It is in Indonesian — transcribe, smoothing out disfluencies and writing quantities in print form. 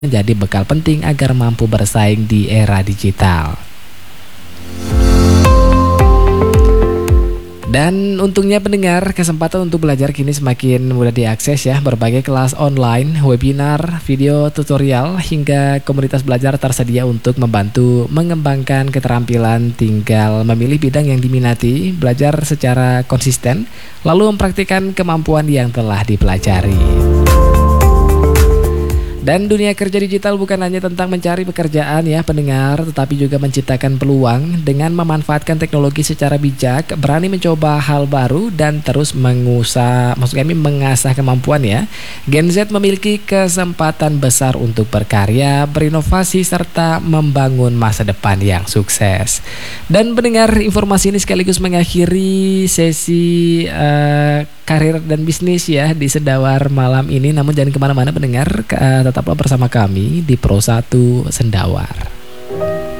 menjadi bekal penting agar mampu bersaing di era digital. Dan untungnya pendengar, kesempatan untuk belajar kini semakin mudah diakses ya. Berbagai kelas online, webinar, video tutorial, hingga komunitas belajar tersedia untuk membantu mengembangkan keterampilan. Tinggal memilih bidang yang diminati, belajar secara konsisten, lalu mempraktikkan kemampuan yang telah dipelajari. Dan dunia kerja digital bukan hanya tentang mencari pekerjaan ya pendengar, tetapi juga menciptakan peluang dengan memanfaatkan teknologi secara bijak, berani mencoba hal baru dan terus mengasah kemampuan ya. Gen Z memiliki kesempatan besar untuk berkarya, berinovasi serta membangun masa depan yang sukses. Dan pendengar, informasi ini sekaligus mengakhiri sesi karir dan bisnis ya di Sendawar malam ini. Namun jangan kemana-mana pendengar, tetaplah bersama kami di Pro 1 Sendawar.